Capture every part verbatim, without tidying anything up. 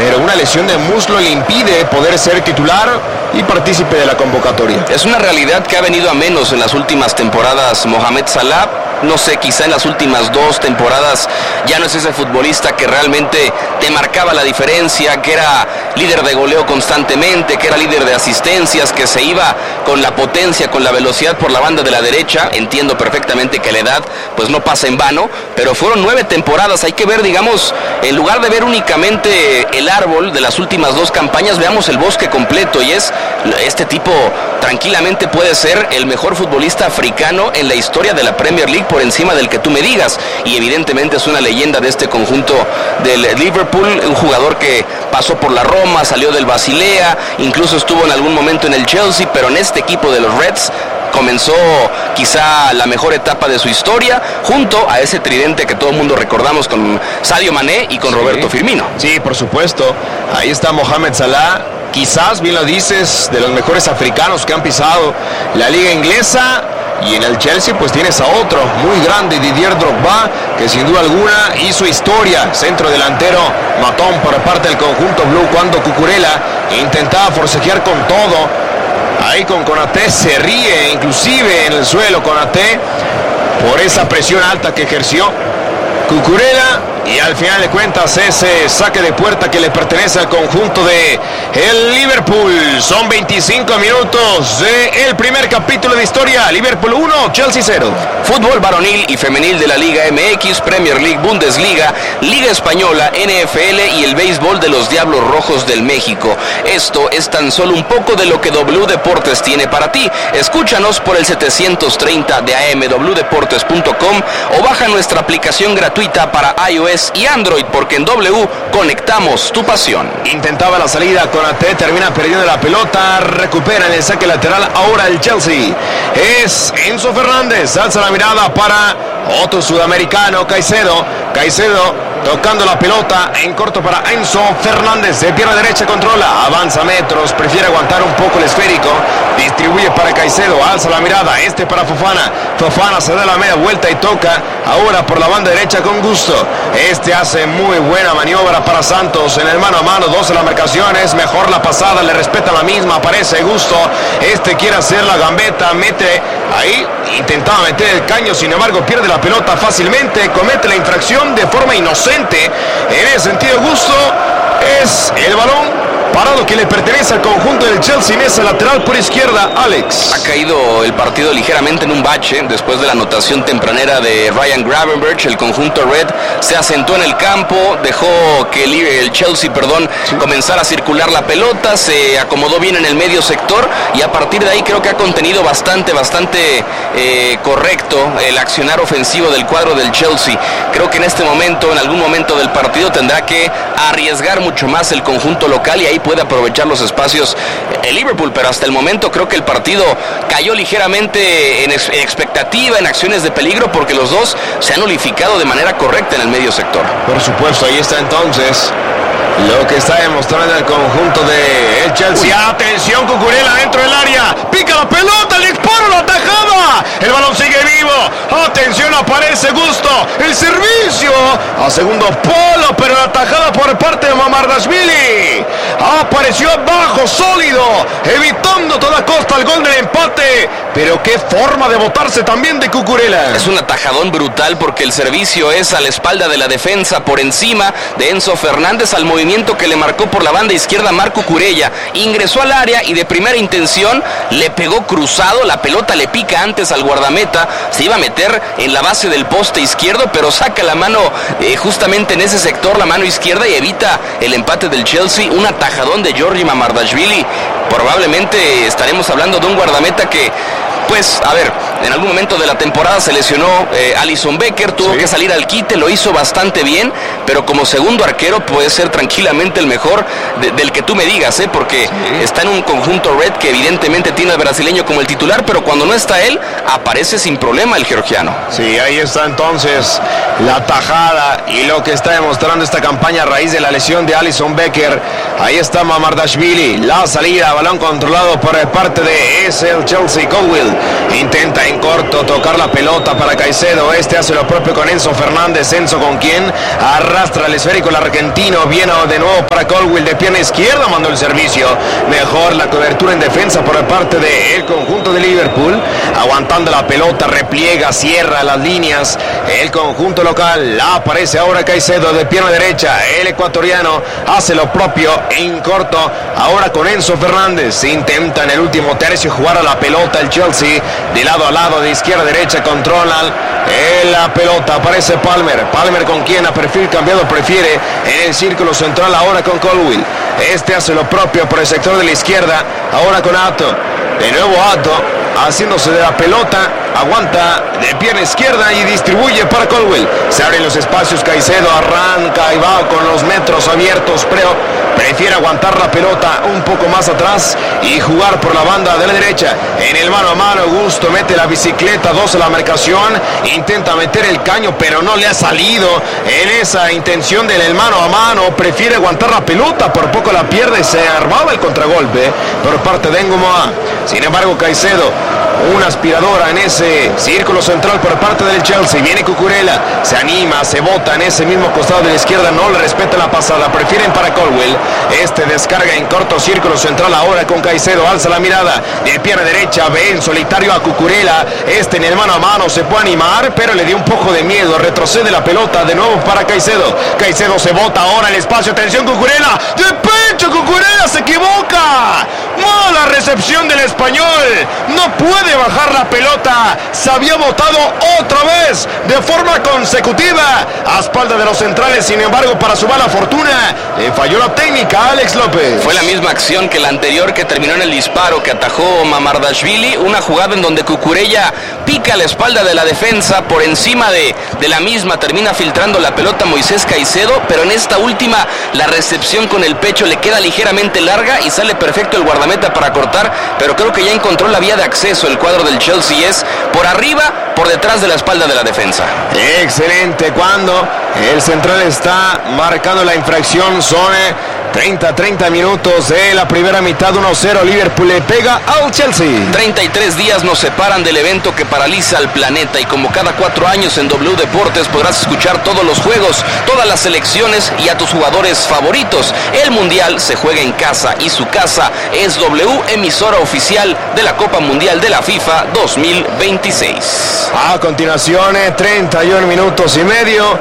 pero una lesión de muslo le impide poder ser titular y partícipe de la convocatoria. Es una realidad que ha venido a menos en las últimas temporadas Mohamed Salah. No sé, quizá en las últimas dos temporadas ya no es ese futbolista que realmente te marcaba la diferencia, que era líder de goleo constantemente, que era líder de asistencias, que se iba con la potencia, con la velocidad por la banda de la derecha. Entiendo perfectamente que la edad pues no pasa en vano, pero fueron nueve temporadas. Hay que ver, digamos, en lugar de ver únicamente el árbol de las últimas dos campañas, veamos el bosque completo, y es este tipo tranquilamente puede ser el mejor futbolista africano en la historia de la Premier League, por encima del que tú me digas, y evidentemente es una leyenda de este conjunto del Liverpool, un jugador que pasó por la Roma, salió del Basilea, incluso estuvo en algún momento en el Chelsea, pero en este equipo de los Reds comenzó quizá la mejor etapa de su historia, junto a ese tridente que todo el mundo recordamos con Sadio Mané y con sí. Roberto Firmino. Sí, por supuesto, ahí está Mohamed Salah, quizás, bien lo dices, de los mejores africanos que han pisado la liga inglesa. Y en el Chelsea pues tienes a otro muy grande, Didier Drogba, que sin duda alguna hizo historia, centro delantero matón por parte del conjunto blue, cuando Cucurella intentaba forcejear con todo. Ahí con Konaté se ríe inclusive en el suelo Konaté por esa presión alta que ejerció Cucurella, y al final de cuentas ese saque de puerta que le pertenece al conjunto de el Liverpool. Son veinticinco minutos del primer capítulo de historia. Liverpool uno, Chelsea cero. Fútbol varonil y femenil de la Liga M X, Premier League, Bundesliga, Liga Española, N F L y el béisbol de los Diablos Rojos del México. Esto es tan solo un poco de lo que W Deportes tiene para ti. Escúchanos por el setecientos treinta de A M, w deportes punto com, o baja nuestra aplicación gratuita para iOS y Android, porque en W conectamos tu pasión. Intentaba la salida con A T, termina perdiendo la pelota, recupera en el saque lateral ahora el Chelsea. Es Enzo Fernández, alza la mirada para otro sudamericano, Caicedo. Caicedo tocando la pelota en corto para Enzo Fernández, de pierna derecha controla, avanza metros, prefiere aguantar un poco el esférico, distribuye para Caicedo, alza la mirada, este para Fofana. Fofana se da la media vuelta y toca ahora por la banda derecha con gusto. Este hace muy buena maniobra para Santos en el mano a mano, dos en la marcación, es mejor la pasada, le respeta la misma, aparece Gusto, este quiere hacer la gambeta, mete ahí, intentaba meter el caño, sin embargo pierde la pelota fácilmente, comete la infracción de forma inocente. En ese sentido, Gusto, es el balón parado que le pertenece al conjunto del Chelsea en esa lateral por izquierda. Alex. Ha caído el partido ligeramente en un bache después de la anotación tempranera de Ryan Gravenberch. El conjunto Red se asentó en el campo, dejó que el, el Chelsea, perdón, sí. comenzara a circular la pelota, se acomodó bien en el medio sector, y a partir de ahí creo que ha contenido bastante, bastante eh, correcto el accionar ofensivo del cuadro del Chelsea. Creo que en este momento, en algún momento del partido, tendrá que arriesgar mucho más el conjunto local, y ahí puede aprovechar los espacios el Liverpool, pero hasta el momento creo que el partido cayó ligeramente en, ex- en expectativa, en acciones de peligro, porque los dos se han nulificado de manera correcta en el medio sector. Por supuesto, ahí está entonces lo que está demostrando el conjunto de el Chelsea. Uy, atención, Cucurella dentro del área, pica la pelota, el disparo, la tajada, el balón sigue vivo, atención, aparece Gusto, el servicio a segundo polo, pero la tajada por parte de Mamardashvili, apareció abajo, sólido, evitando a toda costa el gol del empate, pero qué forma de botarse también de Cucurella. Es un atajadón brutal, porque el servicio es a la espalda de la defensa, por encima de Enzo Fernández, al movimiento que le marcó por la banda izquierda Marco Cucurella, ingresó al área y de primera intención le pegó cruzado, la pelota le pica antes al guardameta, se iba a meter en la base del poste izquierdo, pero saca la mano eh, justamente en ese sector, la mano izquierda, y evita el empate del Chelsea. Un atajadón de Georgi Mamardashvili. Probablemente estaremos hablando de un guardameta que, pues, a ver, en algún momento de la temporada se lesionó eh, Alisson Becker, tuvo sí. que salir al quite, lo hizo bastante bien, pero como segundo arquero puede ser tranquilamente el mejor de, del que tú me digas, ¿eh? porque sí. está en un conjunto Red que evidentemente tiene al brasileño como el titular, pero cuando no está él, aparece sin problema el georgiano. Sí, ahí está entonces la tajada y lo que está demostrando esta campaña a raíz de la lesión de Alisson Becker. Ahí está Mamardashvili, la salida, balón controlado por parte de ese el Chelsea. Cowell Liverpool. Intenta en corto tocar la pelota para Caicedo. Este hace lo propio con Enzo Fernández. Enzo con quien arrastra el esférico el argentino. Viene de nuevo para Colwill de pierna izquierda. Mandó el servicio. Mejor la cobertura en defensa por parte del conjunto de Liverpool. Aguantando la pelota, repliega, cierra las líneas. El conjunto local. Aparece ahora Caicedo de pierna derecha. El ecuatoriano hace lo propio en corto. Ahora con Enzo Fernández. Intenta en el último tercio jugar a la pelota el Chelsea. De lado a lado, de izquierda a derecha, controlan la pelota. Aparece Palmer. Palmer con quien a perfil cambiado prefiere en el círculo central ahora con Colwill. Este hace lo propio por el sector de la izquierda. Ahora con Ato. De nuevo Ato haciéndose de la pelota. Aguanta de pierna izquierda y distribuye para Colwill. Se abren los espacios. Caicedo arranca y va con los metros abiertos, pero prefiere aguantar la pelota un poco más atrás y jugar por la banda de la derecha. En el mano a mano, Gusto mete la bicicleta, dos a la marcación. Intenta meter el caño, pero no le ha salido en esa intención del mano a mano. Prefiere aguantar la pelota, por poco la pierde. Se armaba el contragolpe por parte de Engomoa. Sin embargo, Caicedo, una aspiradora en ese círculo central por parte del Chelsea. Viene Cucurella, se anima, se bota en ese mismo costado de la izquierda. No le respeta la pasada, prefieren para Colwill. Este descarga en corto círculo central ahora con Caicedo. Alza la mirada de pierna derecha, ve en solitario a Cucurella. Este en el mano a mano se puede animar, pero le dio un poco de miedo. Retrocede la pelota de nuevo para Caicedo. Caicedo se bota ahora el espacio. Atención, Cucurella, de pecho. Cucurella se equivoca. Mala recepción del español. No puede bajar la pelota. Se había botado otra vez de forma consecutiva a espalda de los centrales. Sin embargo, para su mala fortuna, le falló la técnica a Alex López. Fue la misma acción que la anterior, que terminó en el disparo que atajó Mamardashvili. Una jugada en donde Cucurella pica la espalda de la defensa. Por encima de, de la misma termina filtrando la pelota Moisés Caicedo, pero en esta última la recepción con el pecho le queda ligeramente larga y sale perfecto el guardameta para cortar, pero creo que ya encontró la vía de acceso. El cuadro del Chelsea es por arriba, por detrás de la espalda de la defensa. Excelente, cuando el central está marcando la infracción. Son treinta, treinta minutos de la primera mitad. Uno cero, Liverpool le pega al Chelsea. treinta y tres días nos separan del evento que paraliza al planeta, y como cada cuatro años en W Deportes podrás escuchar todos los juegos, todas las selecciones y a tus jugadores favoritos. El Mundial se juega en casa y su casa es W, emisora oficial de la Copa Mundial de la FIFA dos mil veintiséis. A continuación, treinta y un minutos y medio,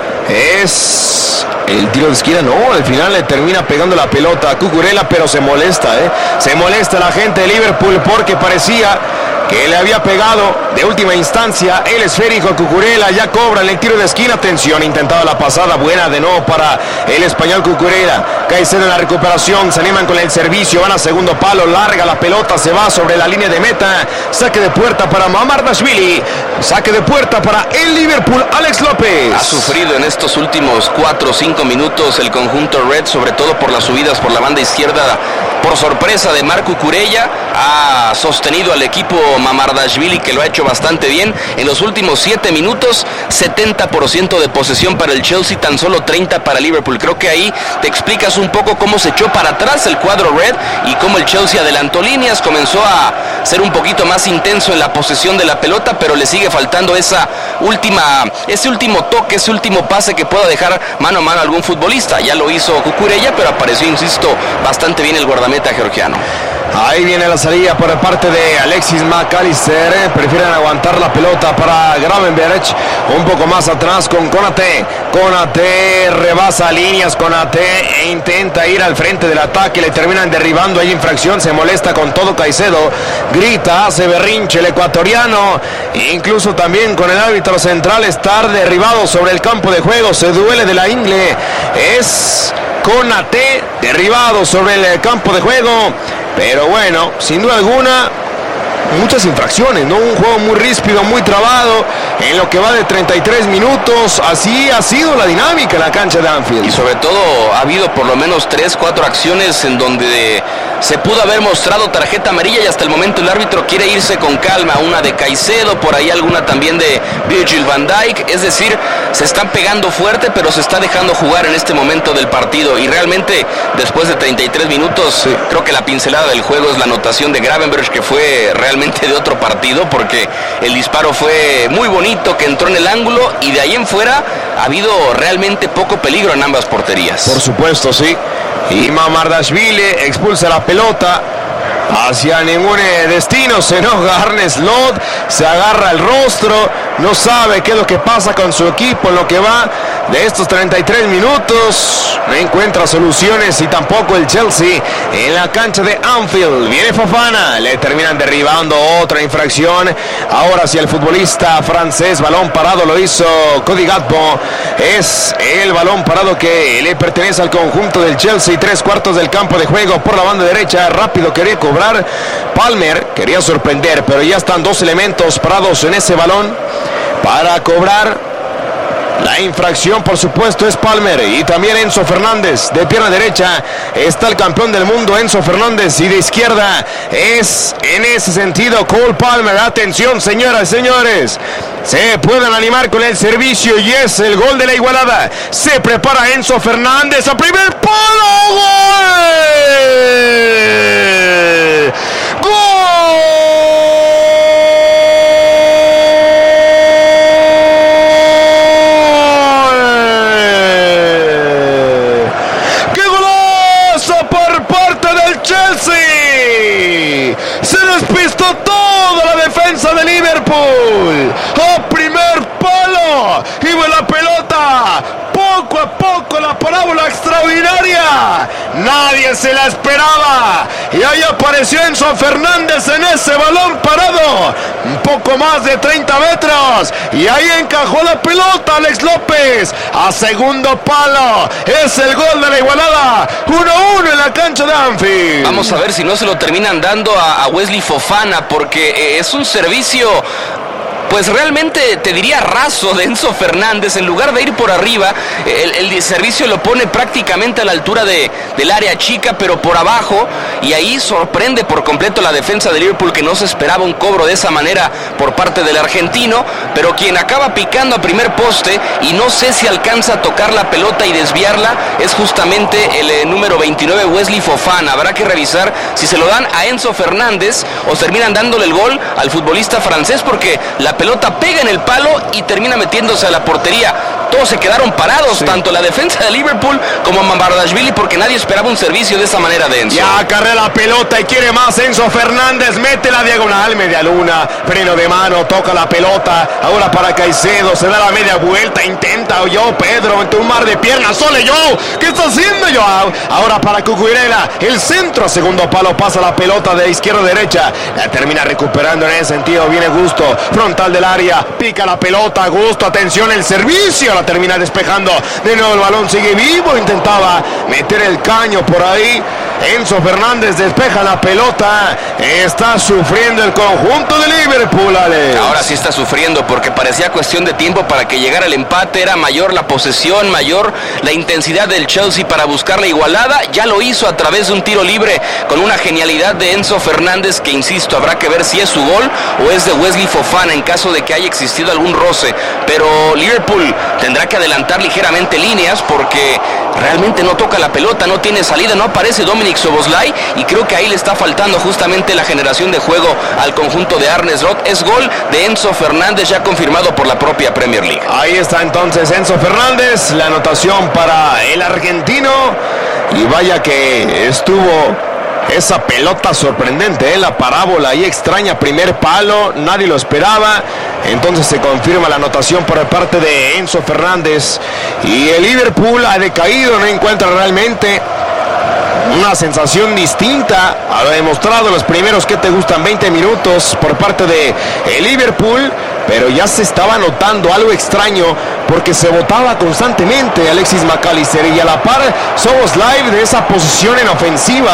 es el tiro de esquina. No, al final le termina pegando la pelota a Cucurella, pero se molesta, ¿eh? Se molesta la gente de Liverpool porque parecía que le había pegado de última instancia el esférico a Cucurella. Ya cobra el tiro de esquina. Atención, intentaba la pasada buena de nuevo para el español Cucurella. Caicedo en la recuperación, se animan con el servicio, van a segundo palo, larga la pelota, se va sobre la línea de meta. Saque de puerta para Mamardashvili, saque de puerta para el Liverpool, Alex López. Ha sufrido en estos últimos cuatro o cinco minutos el conjunto Red, sobre todo por las subidas por la banda izquierda. Por sorpresa de Marc Cucurella, ha sostenido al equipo Mamardashvili, que lo ha hecho bastante bien. En los últimos siete minutos, setenta por ciento de posesión para el Chelsea, tan solo treinta para Liverpool. Creo que ahí te explicas un poco cómo se echó para atrás el cuadro Red y cómo el Chelsea adelantó líneas, comenzó a ser un poquito más intenso en la posesión de la pelota, pero le sigue faltando esa última, ese último toque, ese último pase que pueda dejar mano a mano a algún futbolista. Ya lo hizo Cucurella, pero apareció, insisto, bastante bien el guardameta georgiano. Ahí viene la salida por parte de Alexis McAllister. Prefieren aguantar la pelota para Gravenberch. Un poco más atrás con Konate. Konate rebasa líneas. Konate e intenta ir al frente del ataque. Le terminan derribando. Hay infracción. Se molesta con todo Caicedo. Grita, hace berrinche el ecuatoriano. Incluso también con el árbitro central. Estar derribado sobre el campo de juego. Se duele de la ingle. Es Konate derribado sobre el campo de juego. Pero bueno, sin duda alguna, muchas infracciones, ¿no? Un juego muy ríspido, muy trabado. en lo que va de treinta y tres minutos. Así ha sido la dinámica en la cancha de Anfield. Y sobre todo ha habido por lo menos tres, cuatro acciones en donde se pudo haber mostrado tarjeta amarilla y hasta el momento el árbitro quiere irse con calma. Una de Caicedo, por ahí alguna también de Virgil van Dijk. Es decir, se están pegando fuerte, pero se está dejando jugar en este momento del partido. Y realmente, después de treinta y tres minutos, sí, creo que la pincelada del juego es la anotación de Gravenberch, que fue realmente de otro partido, porque el disparo fue muy bonito, que entró en el ángulo, y de ahí en fuera ha habido realmente poco peligro en ambas porterías. Por supuesto, sí. Y Mamardashvili expulsa la pelota hacia ningún destino. Se enoja Arne Slot, se agarra el rostro, no sabe qué es lo que pasa con su equipo en lo que va de estos treinta y tres minutos. No encuentra soluciones y tampoco el Chelsea en la cancha de Anfield. Viene Fofana, le terminan derribando, otra infracción. Ahora sí el futbolista francés, balón parado, lo hizo Cody Gakpo. Es el balón parado que le pertenece al conjunto del Chelsea. Tres cuartos del campo de juego por la banda derecha. Rápido quería cobrar Palmer, quería sorprender, pero ya están dos elementos parados en ese balón para cobrar. La infracción, por supuesto, es Palmer y también Enzo Fernández. De pierna derecha está el campeón del mundo, Enzo Fernández, y de izquierda es, en ese sentido, Cole Palmer. Atención, señoras y señores, se pueden animar con el servicio y es el gol de la igualada. Se prepara Enzo Fernández a primer palo. ¡Gol! ¡Gol! Toda la defensa de Liverpool a primer palo y ve la pelota poco a poco, la parábola extraordinaria, nadie se la esperaba y ahí apareció Enzo Fernández en ese balón parado, un poco más de treinta metros, y ahí encajó la pelota Alex López a segundo palo. Es el gol de la igualada, uno a uno en la cancha de Anfield. Vamos a ver si no se lo terminan dando a, a Wesley Fofana, porque eh, es un servicio, pues realmente te diría raso, de Enzo Fernández. En lugar de ir por arriba, el, el servicio lo pone prácticamente a la altura de, del área chica, pero por abajo, y ahí sorprende por completo la defensa de Liverpool, que no se esperaba un cobro de esa manera por parte del argentino, pero quien acaba picando a primer poste y no sé si alcanza a tocar la pelota y desviarla es justamente el eh, número veintinueve, Wesley Fofana. Habrá que revisar si se lo dan a Enzo Fernández o terminan dándole el gol al futbolista francés, porque la pelota pega en el palo y termina metiéndose a la portería. Todos se quedaron parados, sí, tanto la defensa de Liverpool como Mamardashvili, porque nadie esperaba un servicio de esa manera de Enzo. Ya carrea la pelota y quiere más Enzo Fernández, mete la diagonal, media luna, freno de mano, toca la pelota, ahora para Caicedo, se da la media vuelta, intenta yo, Pedro, entre un mar de piernas, sole yo, ¿qué está haciendo yo? Ahora para Cucurella, el centro, segundo palo, pasa la pelota de izquierda a derecha, la termina recuperando en ese sentido, viene Gusto, frontal del área, pica la pelota, Gusto, atención, el servicio, la termina despejando, de nuevo el balón sigue vivo, intentaba meter el caño por ahí, Enzo Fernández despeja la pelota, está sufriendo el conjunto de Liverpool, Alex. Ahora sí está sufriendo, porque parecía cuestión de tiempo para que llegara el empate, era mayor la posesión, mayor la intensidad del Chelsea para buscar la igualada, ya lo hizo a través de un tiro libre con una genialidad de Enzo Fernández, que insisto, habrá que ver si es su gol o es de Wesley Fofana en caso de que haya existido algún roce, pero Liverpool tendrá que adelantar ligeramente líneas porque realmente no toca la pelota, no tiene salida, no aparece Dominic Szoboszlai, y creo que ahí le está faltando justamente la generación de juego al conjunto de Arne Slot. Es gol de Enzo Fernández, ya confirmado por la propia Premier League. Ahí está entonces Enzo Fernández, la anotación para el argentino, y vaya que estuvo esa pelota sorprendente, ¿eh? La parábola ahí extraña, primer palo, nadie lo esperaba, entonces se confirma la anotación por parte de Enzo Fernández, y el Liverpool ha decaído, no encuentra realmente una sensación distinta, ha demostrado los primeros que te gustan veinte minutos por parte de el Liverpool, pero ya se estaba notando algo extraño porque se botaba constantemente Alexis McAllister, y a la par Szoboszlai de esa posición en ofensiva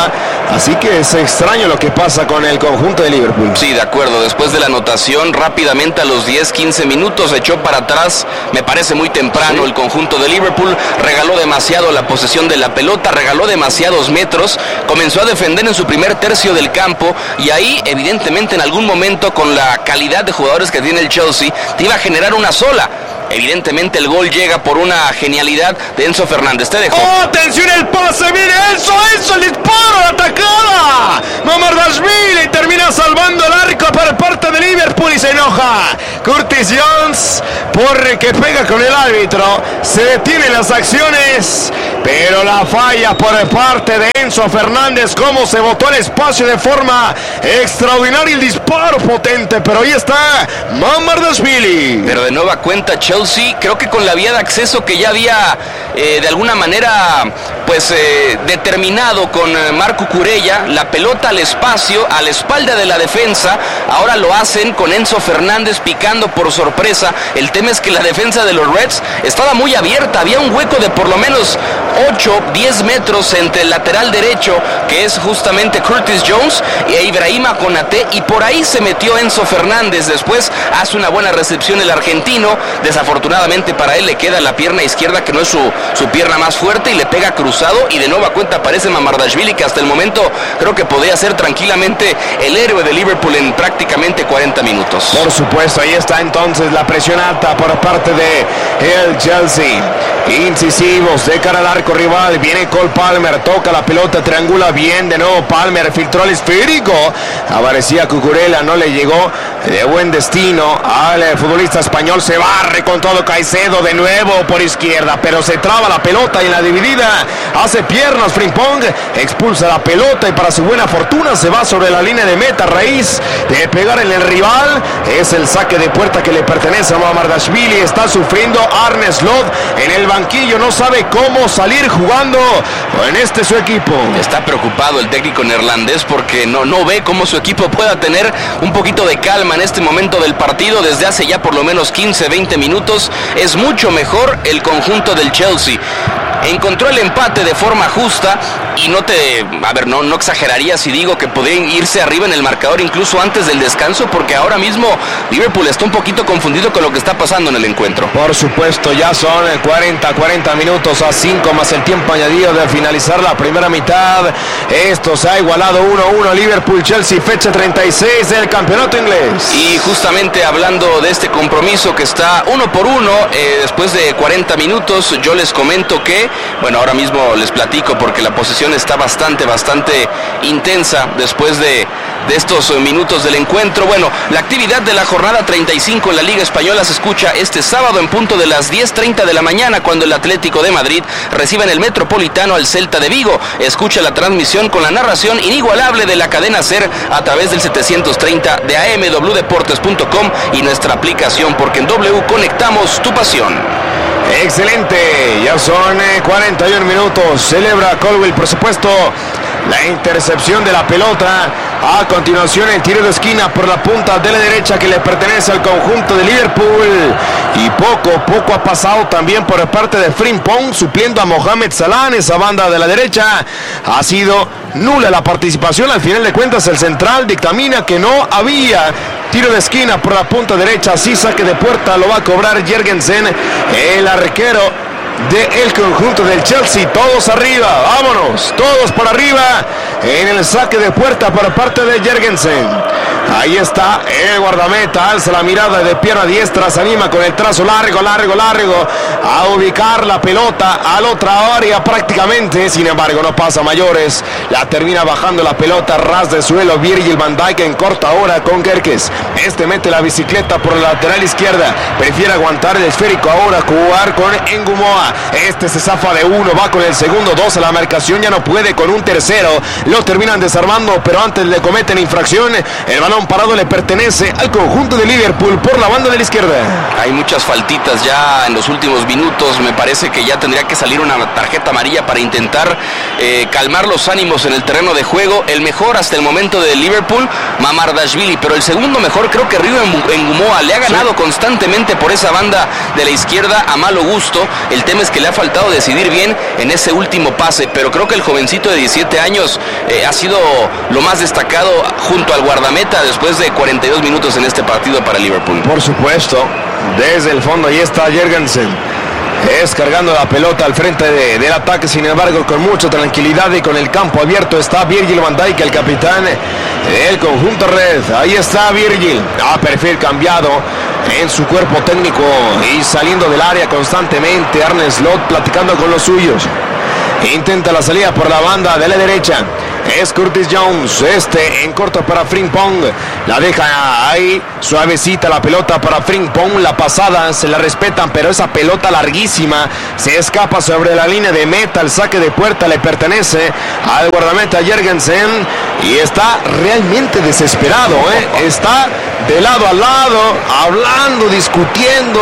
Así que es extraño lo que pasa con el conjunto de Liverpool. Sí, de acuerdo. Después de la anotación, rápidamente a los diez, quince minutos echó para atrás. Me parece muy temprano. Sí. El conjunto de Liverpool regaló demasiado la posesión de la pelota, regaló demasiados metros, comenzó a defender en su primer tercio del campo y ahí, evidentemente, en algún momento, con la calidad de jugadores que tiene el Chelsea, te iba a generar una sola. Evidentemente el gol llega por una genialidad de Enzo Fernández. Te dejo. ¡Oh, atención el pase! ¡Mire eso! ¡Eso! ¡El disparo! ¡La atacada! Mamardashvili termina salvando el arco por parte de Liverpool y se enoja Curtis Jones porque pega con el árbitro. Se detienen las acciones, pero la falla por parte de Enzo Fernández. Cómo se botó el espacio de forma extraordinaria. El disparo potente, pero ahí está Mamardashvili. Pero de nueva cuenta Chelsea, creo que con la vía de acceso que ya había eh, de alguna manera pues eh, determinado con eh, Marco Cucurella, la pelota al espacio, a la espalda de la defensa, ahora lo hacen con Enzo Fernández picando por sorpresa. El tema es que la defensa de los Reds estaba muy abierta, había un hueco de por lo menos ocho, diez metros entre el lateral derecho, que es justamente Curtis Jones, e Ibrahima Konaté, y por ahí se metió Enzo Fernández. Después hace una buena recepción el argentino, desafortunadamente para él le queda la pierna izquierda, que no es su, su pierna más fuerte, y le pega cruzado, y de nueva cuenta aparece Mamardashvili, que hasta el momento creo que podía ser tranquilamente el héroe de Liverpool en prácticamente cuarenta minutos. Por supuesto, ahí está entonces la presión alta por parte de el Chelsea. Incisivos de cara al arco rival, viene Cole Palmer, toca la pelota, triangula bien, de nuevo Palmer, filtró el esférico, aparecía Cucurella, no le llegó de buen destino al futbolista español. Se barre con todo Caicedo de nuevo por izquierda, pero se traba la pelota y en la dividida hace piernas Frimpong, expulsa la pelota y para su buena fortuna se va sobre la línea de meta a raíz de pegar en el rival. Es el saque de puerta que le pertenece a Mamardashvili. Está sufriendo Arne Slot en el banquillo, no sabe cómo salir jugando en este su equipo. Está preocupado el técnico neerlandés porque no, no ve cómo su equipo pueda tener un poquito de calma en este momento del partido. Desde hace ya por lo menos quince, veinte minutos es mucho mejor el conjunto del Chelsea. Encontró el empate de forma justa y no te, a ver, no, no exageraría si digo que podrían irse arriba en el marcador incluso antes del descanso, porque ahora mismo Liverpool está un poquito confundido con lo que está pasando en el encuentro. Por supuesto, ya son cuarenta, cuarenta minutos a cinco más el tiempo añadido de finalizar la primera mitad. Esto se ha igualado uno a uno. Liverpool-Chelsea, fecha treinta y seis del campeonato inglés. Y justamente hablando de este compromiso que está uno por uno, eh, después de cuarenta minutos, yo les comento que bueno, ahora mismo les platico porque la posesión está bastante, bastante intensa después de, de estos minutos del encuentro. Bueno, la actividad de la jornada treinta y cinco en la Liga Española se escucha este sábado en punto de las diez treinta de la mañana, cuando el Atlético de Madrid recibe en el Metropolitano al Celta de Vigo. Escucha la transmisión con la narración inigualable de la cadena SER a través del setecientos treinta de A M, w deportes punto com y nuestra aplicación, porque en W conectamos tu pasión. Excelente, ya son eh, cuarenta y un minutos. Celebra Colwill, por supuesto, la intercepción de la pelota. A continuación el tiro de esquina por la punta de la derecha que le pertenece al conjunto de Liverpool. Y poco, poco ha pasado también por parte de Frimpong, supliendo a Mohamed Salah en esa banda de la derecha. Ha sido nula la participación. Al final de cuentas el central dictamina que no había tiro de esquina por la punta derecha. Así saque de puerta lo va a cobrar Jørgensen, el arquero del conjunto del Chelsea. Todos arriba, vámonos, todos por arriba en el saque de puerta por parte de Jørgensen. Ahí está el guardameta, alza la mirada de pierna diestra, se anima con el trazo largo, largo, largo a ubicar la pelota a la otra área prácticamente. Sin embargo no pasa mayores, la termina bajando la pelota ras de suelo Virgil van Dijk en corta hora con Kerkez. Este mete la bicicleta por la lateral izquierda, prefiere aguantar el esférico ahora, jugar con Ngumoa. Este se zafa de uno, va con el segundo, dos a la marcación, ya no puede con un tercero, lo terminan desarmando, pero antes le cometen infracción. El balón balón parado le pertenece al conjunto de Liverpool por la banda de la izquierda. Hay muchas faltitas ya en los últimos minutos. Me parece que ya tendría que salir una tarjeta amarilla para intentar eh, calmar los ánimos en el terreno de juego. El mejor hasta el momento de Liverpool, Mamardashvili, pero el segundo mejor creo que Rio Ngumoa. Le ha ganado sí. constantemente por esa banda de la izquierda a malo gusto. El tema es que le ha faltado decidir bien en ese último pase, pero creo que el jovencito de diecisiete años eh, ha sido lo más destacado junto al guardameta después de cuarenta y dos minutos en este partido para Liverpool. Por supuesto, desde el fondo ahí está Jørgensen, es cargando la pelota al frente de, del ataque, sin embargo con mucha tranquilidad y con el campo abierto está Virgil van Dijk, el capitán del conjunto red. Ahí está Virgil, a perfil cambiado en su cuerpo técnico y saliendo del área constantemente. Arne Slot platicando con los suyos, intenta la salida por la banda de la derecha. Es Curtis Jones, este en corto para Frimpong, la deja ahí, suavecita la pelota para Frimpong, la pasada se la respetan, pero esa pelota larguísima se escapa sobre la línea de meta, el saque de puerta le pertenece al guardameta Jørgensen y está realmente desesperado, ¿eh? Está de lado a lado, hablando, discutiendo.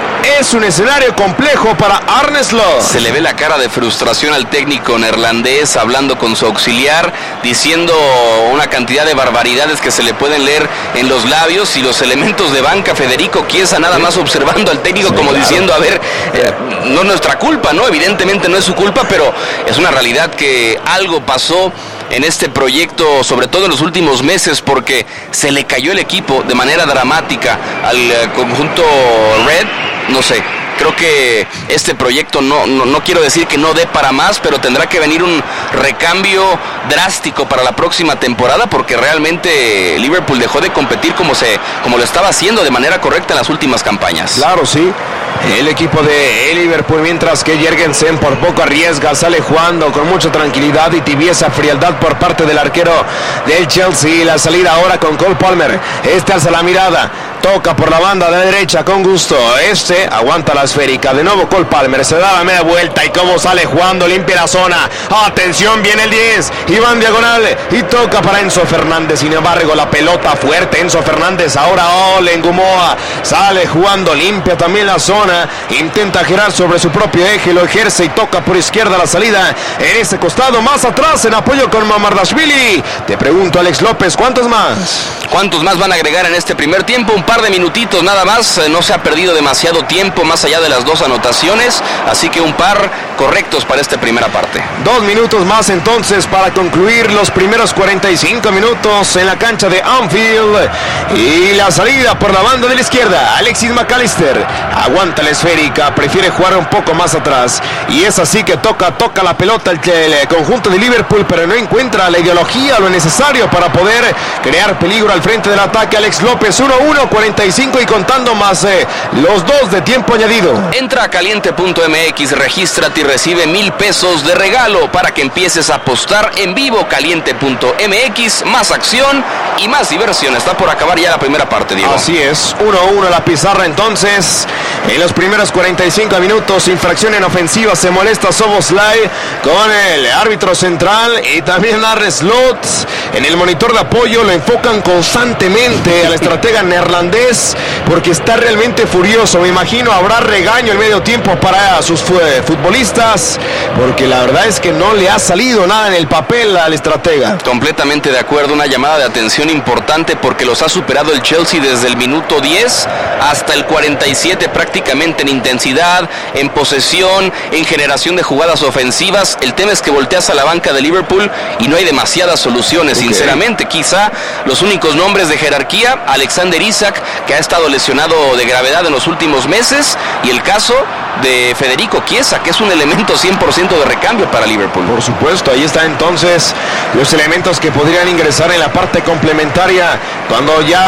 Es un escenario complejo para Arne Slot. Se le ve la cara de frustración al técnico neerlandés, hablando con su auxiliar, diciendo una cantidad de barbaridades que se le pueden leer en los labios, y los elementos de banca, Federico Chiesa nada más observando al técnico, sí, como claro. diciendo, a ver, eh, no es nuestra culpa, ¿no? Evidentemente no es su culpa, pero es una realidad que algo pasó en este proyecto, sobre todo en los últimos meses, porque se le cayó el equipo de manera dramática al eh, conjunto Red. No sé, creo que este proyecto no, no, no quiero decir que no dé para más, pero tendrá que venir un recambio drástico para la próxima temporada, porque realmente Liverpool dejó de competir como, se, como lo estaba haciendo de manera correcta en las últimas campañas. Claro, sí. El equipo de Liverpool, mientras que Jørgensen por poco arriesga, sale jugando con mucha tranquilidad y tibieza frialdad por parte del arquero del Chelsea. La salida ahora con Cole Palmer, este alza la mirada, toca por la banda de la derecha con gusto, este aguanta la esférica, de nuevo Cole Palmer, se da la media vuelta y cómo sale jugando, limpia la zona, atención, viene el diez, y va en diagonal y toca para Enzo Fernández, sin embargo la pelota fuerte, Enzo Fernández, ahora Ole Ngumoa, sale jugando, limpia también la zona, intenta girar sobre su propio eje, lo ejerce y toca por izquierda la salida, en ese costado, más atrás en apoyo con Mamardashvili. Te pregunto, Alex López, ¿cuántos más? ¿Cuántos más van a agregar en este primer tiempo? Un par de minutitos nada más, no se ha perdido demasiado tiempo más allá de las dos anotaciones, así que un par correctos para esta primera parte. Dos minutos más entonces para concluir los primeros cuarenta y cinco minutos en la cancha de Anfield, y la salida por la banda de la izquierda, Alexis McAllister aguanta la esférica, prefiere jugar un poco más atrás, y es así que toca, toca la pelota el, el conjunto de Liverpool, pero no encuentra la ideología, lo necesario para poder crear peligro al frente del ataque. Alex López, uno uno, cuarenta y cinco y contando más eh, los dos de tiempo añadido. Entra a caliente punto m x, regístrate y recibe mil pesos de regalo para que empieces a apostar en vivo. Caliente punto m x, más acción y más diversión. Está por acabar ya la primera parte, Diego. Así es, uno uno la pizarra entonces. En los primeros cuarenta y cinco minutos, infracción en ofensiva, se molesta Szoboszlai con el árbitro central y también Arne Slot. En el monitor de apoyo lo enfocan constantemente al estratega neerlandés porque está realmente furioso. Me imagino habrá regaño en medio tiempo para sus futbolistas, porque la verdad es que no le ha salido nada en el papel al estratega. Completamente de acuerdo, una llamada de atención importante porque los ha superado el Chelsea desde el minuto diez hasta el cuarenta y siete, prácticamente en intensidad, en posesión, en generación de jugadas ofensivas. El tema es que volteas a la banca de Liverpool y no hay demasiadas soluciones, okay. Sinceramente, quizá los únicos nombres de jerarquía, Alexander Isak, que ha estado lesionado de gravedad en los últimos meses, y el caso de Federico Chiesa, que es un elemento cien por ciento de recambio para Liverpool. Por supuesto, ahí están entonces los elementos que podrían ingresar en la parte complementaria cuando ya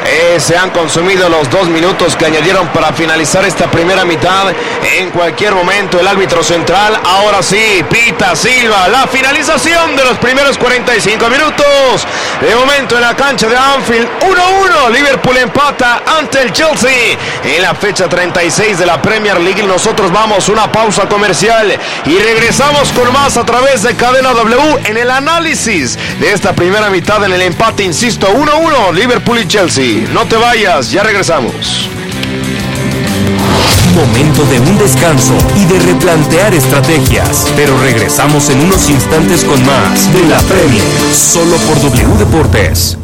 Eh, se han consumido los dos minutos que añadieron para finalizar esta primera mitad. En cualquier momento el árbitro central, ahora sí, pita Silva, la finalización de los primeros cuarenta y cinco minutos. De momento en la cancha de Anfield, uno uno, Liverpool empata ante el Chelsea en la fecha treinta y seis de la Premier League. Nosotros vamos a una pausa comercial y regresamos con más a través de Cadena W en el análisis de esta primera mitad en el empate, insisto, uno uno, Liverpool y Chelsea. No te vayas, ya regresamos. Momento de un descanso y de replantear estrategias, pero regresamos en unos instantes con más de la Premier, solo por W Deportes.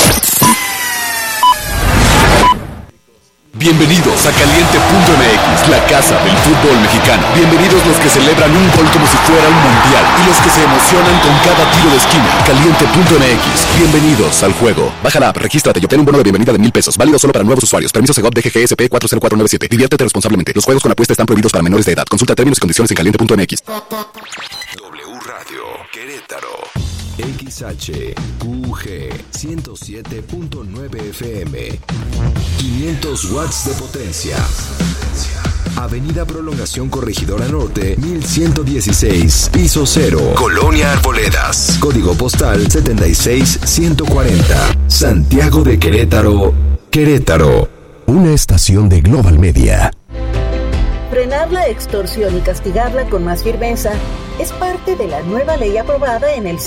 Bienvenidos a Caliente punto M X, la casa del fútbol mexicano. Bienvenidos los que celebran un gol como si fuera un mundial y los que se emocionan con cada tiro de esquina. Caliente punto M X, bienvenidos al juego. Baja la app, regístrate y obtén un bono de bienvenida de mil pesos, válido solo para nuevos usuarios. Permiso Segov D G G S P cuatro cero cuatro nueve siete. Diviértete responsablemente. Los juegos con apuesta están prohibidos para menores de edad. Consulta términos y condiciones en caliente punto M X. W Radio Querétaro. X H Q G ciento siete punto nueve F M. quinientos watts de potencia. Avenida Prolongación Corregidora Norte, mil ciento dieciséis, piso cero. Colonia Arboledas. Código postal setenta y seis ciento cuarenta. Santiago de Querétaro, Querétaro. Una estación de Global Media. Frenar la extorsión y castigarla con más firmeza es parte de la nueva ley aprobada en el